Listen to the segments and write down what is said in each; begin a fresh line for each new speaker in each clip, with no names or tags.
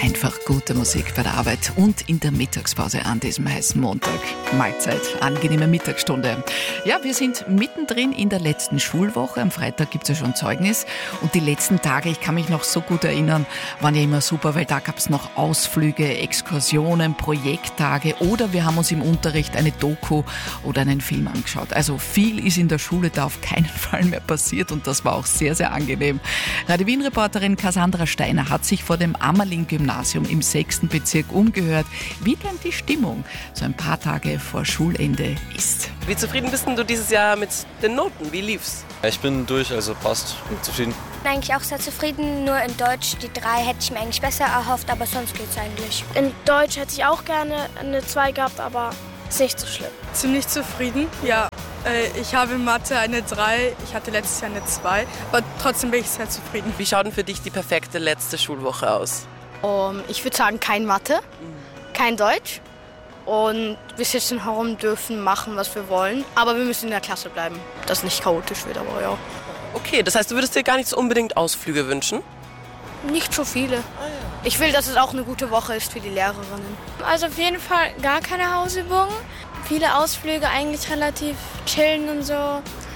einfach gute Musik bei der Arbeit und in der Mittagspause an diesem heißen Montag. Mahlzeit, angenehme Mittagsstunde. Ja, wir sind mittendrin in der letzten Schulwoche. Am Freitag gibt es ja schon Zeugnis. Und die letzten Tage, ich kann mich noch so gut erinnern, waren ja immer super, weil da gab es noch Ausflüge, Exkursionen, Projekttage oder wir haben uns im Unterricht eine Doku oder einen Film angeschaut. Also viel ist in der Schule da auf keinen Fall mehr passiert und das war auch sehr, sehr angenehm. Radio Wien-Reporterin Cassandra Steiner hat sich vor dem Ammerling-Gymnasium im 6. Bezirk umgehört, wie denn die Stimmung so ein paar Tage vor Schulende ist.
Wie zufrieden bist du dieses Jahr mit den Noten? Wie lief's?
Ich bin durch, also passt. Bin zufrieden.
Ich bin eigentlich auch sehr zufrieden, nur in Deutsch die 3 hätte ich mir eigentlich besser erhofft, aber sonst geht's eigentlich.
In Deutsch hätte ich auch gerne eine 2 gehabt, aber ist nicht so schlimm.
Ziemlich zufrieden, ja. Ich habe in Mathe eine 3, ich hatte letztes Jahr eine 2, aber trotzdem bin ich sehr zufrieden.
Wie schaut denn für dich die perfekte letzte Schulwoche aus?
Ich würde sagen, kein Mathe, kein Deutsch und wir sitzen herum, dürfen machen, was wir wollen, aber wir müssen in der Klasse bleiben, dass es nicht chaotisch wird, aber ja.
Okay, das heißt, du würdest dir gar nicht so unbedingt Ausflüge wünschen?
Nicht so viele. Ich will, dass es auch eine gute Woche ist für die Lehrerinnen.
Also auf jeden Fall gar keine Hausübungen. Viele Ausflüge, eigentlich relativ chillen und so.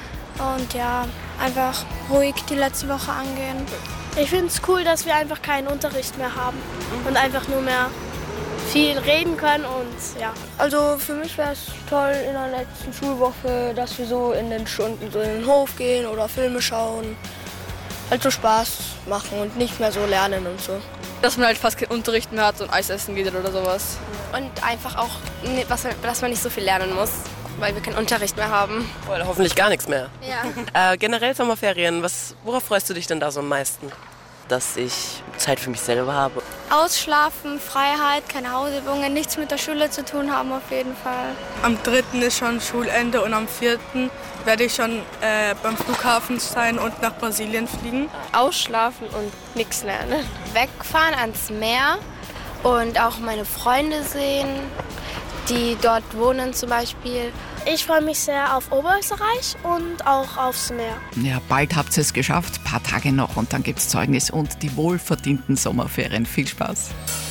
Und ja, einfach ruhig die letzte Woche angehen. Ich finde es cool, dass wir einfach keinen Unterricht mehr haben und einfach nur mehr viel reden können und ja.
Also für mich wäre es toll in der letzten Schulwoche, dass wir so in den Stunden so in den Hof gehen oder Filme schauen. Halt so Spaß machen und nicht mehr so lernen und so.
Dass man halt fast keinen Unterricht mehr hat und Eis essen geht oder sowas.
Und einfach auch, dass man nicht so viel lernen muss, weil wir keinen Unterricht mehr haben.
Oder hoffentlich gar nichts mehr.
Ja.
Generell Sommerferien, worauf freust du dich denn da so am meisten? Dass ich Zeit für mich selber habe.
Ausschlafen, Freiheit, keine Hausübungen, nichts mit der Schule zu tun haben auf jeden Fall.
Am 3. ist schon Schulende und am 4. werde ich schon beim Flughafen sein und nach Brasilien fliegen.
Ausschlafen und nichts lernen. Wegfahren ans Meer und auch meine Freunde sehen, die dort wohnen zum Beispiel.
Ich freue mich sehr auf Oberösterreich und auch aufs Meer.
Ja, bald habt ihr es geschafft, ein paar Tage noch und dann gibt's Zeugnis und die wohlverdienten Sommerferien. Viel Spaß.